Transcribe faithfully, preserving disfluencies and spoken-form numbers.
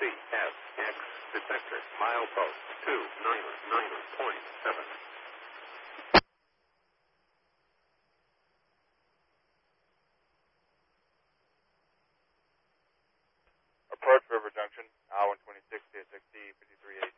S X detector, milepost two nine nine point seven. Approach River Junction, I one twenty-six, T S X D fifty-three eight.